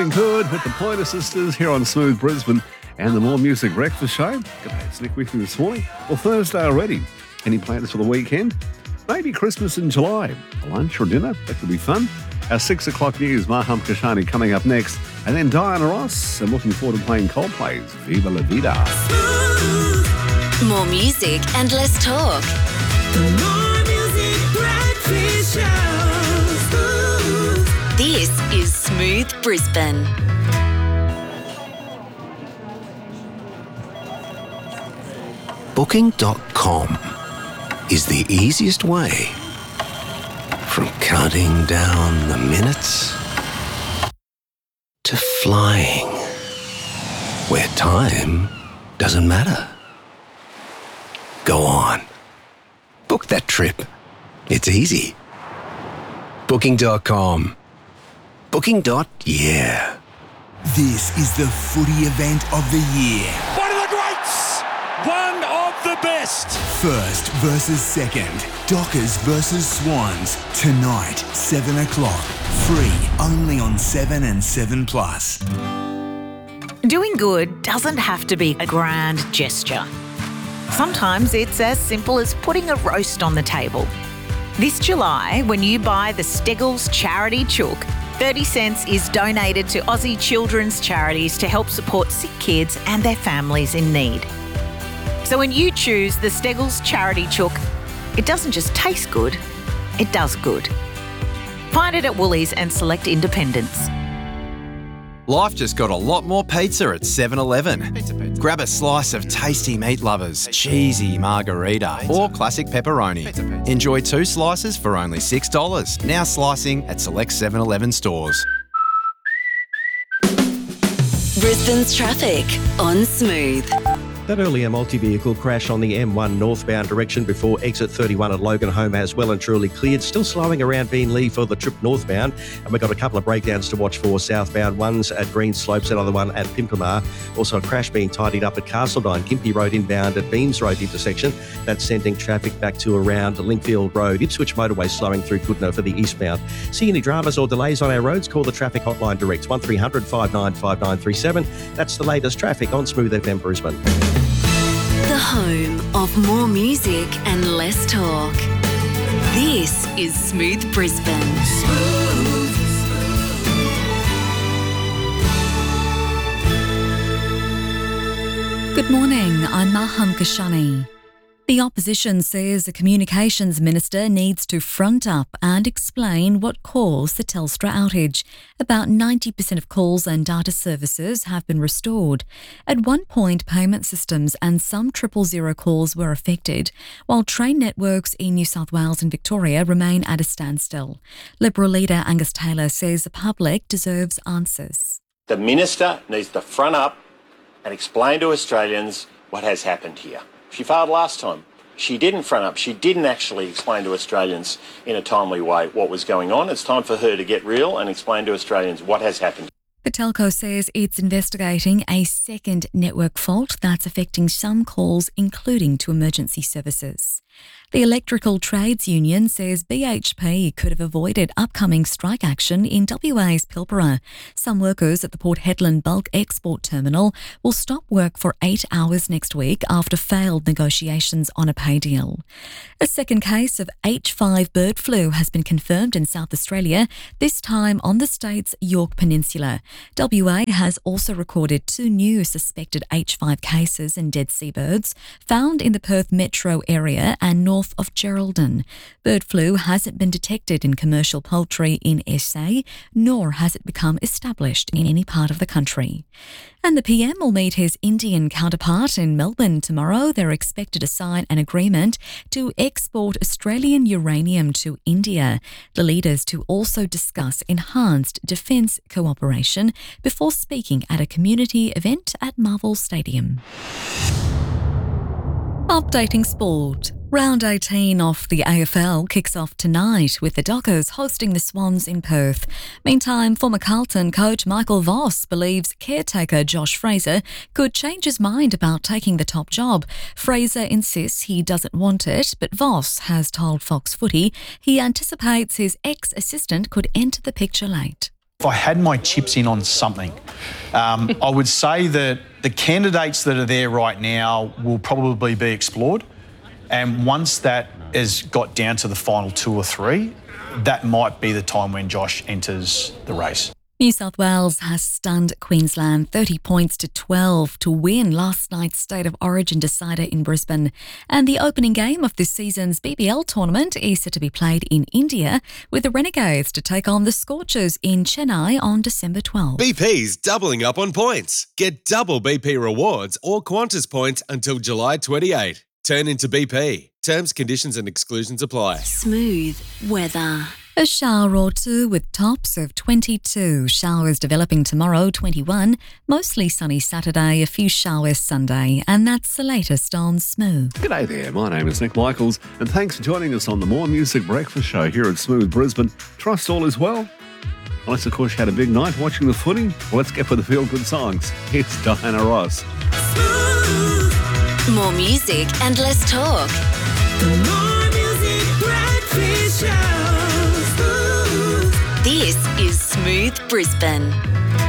Doing Good with the Pointer Sisters here on Smooth Brisbane and the More Music Breakfast Show. G'day, it's Nick with you this morning. Well, Thursday already. Any plans for the weekend? Maybe Christmas in July. A lunch or dinner? That could be fun. Our 6 o'clock news, Maham Kashani coming up next. And then Diana Ross. I'm looking forward to playing Coldplay's Viva La Vida. More music and less talk. More Music Breakfast Show. This is Smooth Brisbane. Booking.com is the easiest way from counting down the minutes to flying where time doesn't matter. Go on. Book that trip. It's easy. Booking.com. Booking.yeah. This is the footy event of the year. One of the greats! One of the best! First versus second. Dockers versus Swans. Tonight, 7 o'clock. Free only on 7 and 7 Plus. Doing good doesn't have to be a grand gesture. Sometimes it's as simple as putting a roast on the table. This July, when you buy the Steggles Charity Chook, 30 cents is donated to Aussie children's charities to help support sick kids and their families in need. So when you choose the Steggles Charity Chook, it doesn't just taste good, it does good. Find it at Woolies and select independents. Life just got a lot more pizza at 7-Eleven. Grab a slice of tasty meat lovers, cheesy margarita or classic pepperoni. Enjoy 2 slices for only $6. Now slicing at select 7-Eleven stores. Brisbane's traffic on Smooth. That earlier multi-vehicle crash on the M1 northbound direction before exit 31 at Logan Home has well and truly cleared. Still slowing around Beenleigh for the trip northbound. And we've got a couple of breakdowns to watch for southbound. One's at Green Slopes, another one at Pimpamar. Also a crash being tidied up at Castledine, Gympie Road inbound at Beams Road intersection. That's sending traffic back to around Linkfield Road. Ipswich motorway slowing through Goodna for the eastbound. See any dramas or delays on our roads? Call the traffic hotline direct 1300 595937. That's the latest traffic on Smooth FM Brisbane. The home of more music and less talk. This is Smooth Brisbane. Good morning, I'm Maham Kashani. The opposition says the communications minister needs to front up and explain what caused the Telstra outage. About 90% of calls and data services have been restored. At one point, payment systems and some 000 calls were affected, while train networks in New South Wales and Victoria remain at a standstill. Liberal leader Angus Taylor says the public deserves answers. The minister needs to front up and explain to Australians what has happened here. She failed last time. She didn't front up. She didn't actually explain to Australians in a timely way what was going on. It's time for her to get real and explain to Australians what has happened. The telco says it's investigating a second network fault that's affecting some calls, including to emergency services. The Electrical Trades Union says BHP could have avoided upcoming strike action in WA's Pilbara. Some workers at the Port Hedland Bulk Export Terminal will stop work for 8 hours next week after failed negotiations on a pay deal. A second case of H5 bird flu has been confirmed in South Australia, this time on the state's York Peninsula. WA has also recorded 2 new suspected H5 cases in dead sea birds found in the Perth metro area and north of Geraldton. Bird flu hasn't been detected in commercial poultry in SA, nor has it become established in any part of the country. And the PM will meet his Indian counterpart in Melbourne tomorrow. They're expected to sign an agreement to export Australian uranium to India. The leaders to also discuss enhanced defence cooperation before speaking at a community event at Marvel Stadium. Updating sport. Round 18 of the AFL kicks off tonight with the Dockers hosting the Swans in Perth. Meantime, former Carlton coach Michael Voss believes caretaker Josh Fraser could change his mind about taking the top job. Fraser insists he doesn't want it, but Voss has told Fox Footy he anticipates his ex-assistant could enter the picture late. If I had my chips in on something, I would say that the candidates that are there right now will probably be explored. And once that has got down to the final 2 or 3, that might be the time when Josh enters the race. New South Wales has stunned Queensland 30 points to 12 to win last night's State of Origin decider in Brisbane. And the opening game of this season's BBL tournament is set to be played in India, with the Renegades to take on the Scorchers in Chennai on December 12. BP's doubling up on points. Get double BP rewards or Qantas points until July 28. Turn into BP. Terms, conditions and exclusions apply. Smooth weather. A shower or two with tops of 22. Showers developing tomorrow, 21. Mostly sunny Saturday, a few showers Sunday. And that's the latest on Smooth. G'day there, my name is Nick Michaels, and thanks for joining us on the More Music Breakfast Show here at Smooth Brisbane. Trust all is well. Unless, of course, you had a big night watching the footy. Well, let's get with the feel-good songs. It's Diana Ross. More music and less talk. The More Music Breakfast Show. This is Smooth Brisbane.